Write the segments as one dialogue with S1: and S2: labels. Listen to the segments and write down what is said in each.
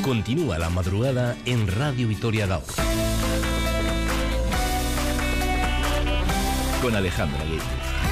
S1: Continúa la madrugada en Radio Vitoria Gaur. Con Alejandra Guedes.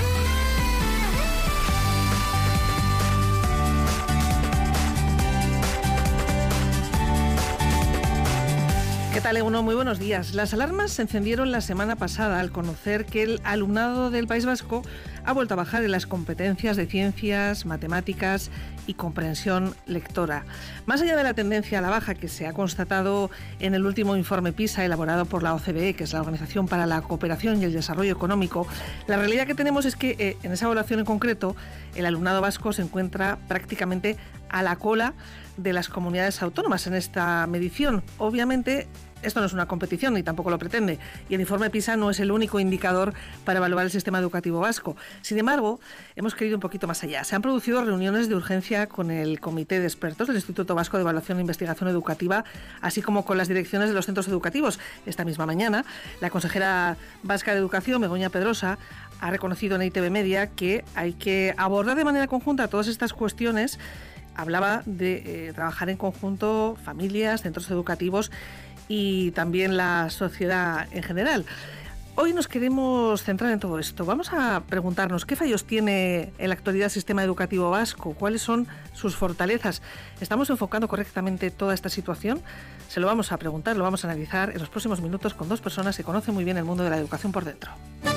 S2: ¿Qué tal, Egunon? Muy buenos días. Las alarmas se encendieron la semana pasada al conocer que el alumnado del País Vasco ha vuelto a bajar en las competencias de ciencias, matemáticas y comprensión lectora. Más allá de la tendencia a la baja que se ha constatado en el último informe PISA elaborado por la OCDE, que es la Organización para la Cooperación y el Desarrollo Económico, la realidad que tenemos es que en esa evaluación en concreto el alumnado vasco se encuentra prácticamente a la cola de las comunidades autónomas en esta medición. Obviamente, esto no es una competición ni tampoco lo pretende, y el informe PISA no es el único indicador para evaluar el sistema educativo vasco. Sin embargo, hemos querido un poquito más allá. Se han producido reuniones de urgencia con el Comité de Expertos del Instituto Vasco de Evaluación e Investigación Educativa, así como con las direcciones de los centros educativos. Esta misma mañana, la consejera vasca de Educación, Begoña Pedrosa, ha reconocido en ITV Media que hay que abordar de manera conjunta todas estas cuestiones. Hablaba de trabajar en conjunto familias, centros educativos y también la sociedad en general. Hoy nos queremos centrar en todo esto. Vamos a preguntarnos qué fallos tiene en la actualidad el sistema educativo vasco, cuáles son sus fortalezas. ¿Estamos enfocando correctamente toda esta situación? Se lo vamos a preguntar, lo vamos a analizar en los próximos minutos con dos personas que conocen muy bien el mundo de la educación por dentro.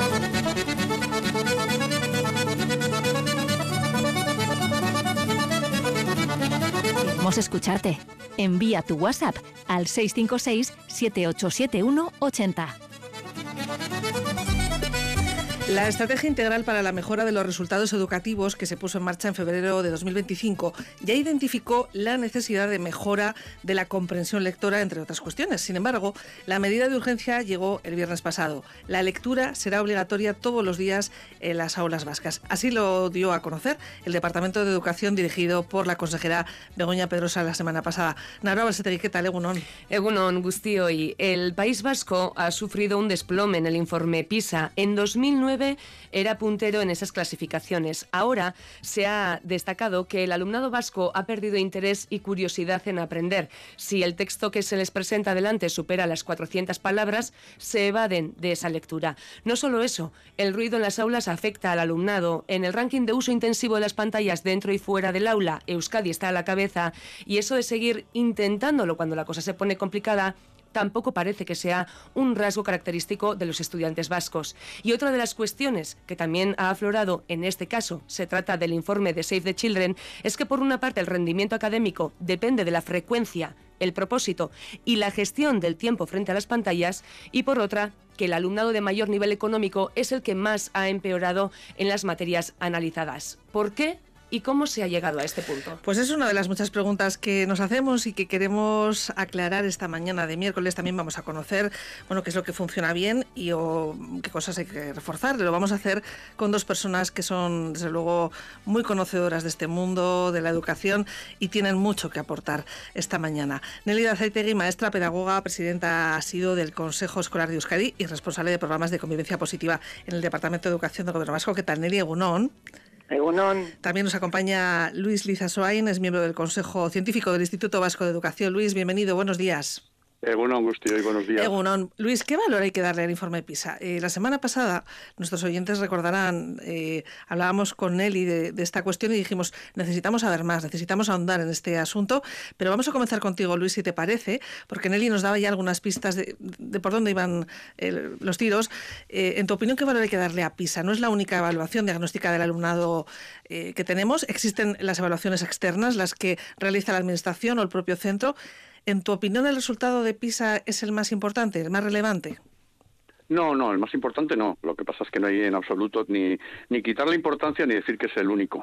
S3: Queremos escucharte. Envía tu WhatsApp al 656-787180.
S2: La Estrategia Integral para la Mejora de los Resultados Educativos, que se puso en marcha en febrero de 2025, ya identificó la necesidad de mejora de la comprensión lectora, entre otras cuestiones. Sin embargo, la medida de urgencia llegó el viernes pasado. La lectura será obligatoria todos los días en las aulas vascas. Así lo dio a conocer el Departamento de Educación dirigido por la consejera Begoña Pedrosa la semana pasada. Nara Balsetegui, ¿qué tal? Egunon.
S4: Egunon, Guztioi. El País Vasco ha sufrido un desplome en el informe PISA. En 2009 era puntero en esas clasificaciones. Ahora se ha destacado que el alumnado vasco ha perdido interés y curiosidad en aprender. Si el texto que se les presenta delante supera las 400 palabras, se evaden de esa lectura. No solo eso, el ruido en las aulas afecta al alumnado. En el ranking de uso intensivo de las pantallas dentro y fuera del aula, Euskadi está a la cabeza, y eso de seguir intentándolo cuando la cosa se pone complicada tampoco parece que sea un rasgo característico de los estudiantes vascos. Y otra de las cuestiones que también ha aflorado en este caso, se trata del informe de Save the Children, es que por una parte el rendimiento académico depende de la frecuencia, el propósito y la gestión del tiempo frente a las pantallas, y por otra, que el alumnado de mayor nivel económico es el que más ha empeorado en las materias analizadas. ¿Por qué? ¿Y cómo se ha llegado a este punto?
S2: Pues es una de las muchas preguntas que nos hacemos y que queremos aclarar esta mañana de miércoles. También vamos a conocer, qué es lo que funciona bien y qué cosas hay que reforzar. Lo vamos a hacer con dos personas que son, desde luego, muy conocedoras de este mundo, de la educación, y tienen mucho que aportar esta mañana. Nelly Azaitegui, maestra, pedagoga, presidenta ha sido del Consejo Escolar de Euskadi y responsable de programas de convivencia positiva en el Departamento de Educación del Gobierno Vasco. ¿Qué tal, Nelly? Egunon. También nos acompaña Luis Lizasoain, es miembro del Consejo Científico del Instituto Vasco de Educación. Luis, bienvenido, buenos días.
S5: Egunon, Gustio, y buenos días.
S2: Egunon. Luis, ¿qué valor hay que darle al informe PISA? La semana pasada, nuestros oyentes recordarán, hablábamos con Nelly de esta cuestión y dijimos, necesitamos saber más, necesitamos ahondar en este asunto, pero vamos a comenzar contigo, Luis, si te parece, porque Nelly nos daba ya algunas pistas de por dónde iban los tiros. En tu opinión, ¿qué valor hay que darle a PISA? No es la única evaluación diagnóstica del alumnado que tenemos, existen las evaluaciones externas, las que realiza la administración o el propio centro. ¿En tu opinión el resultado de PISA es el más importante, el más relevante?
S5: No, el más importante no. Lo que pasa es que no hay en absoluto ni quitarle importancia ni decir que es el único.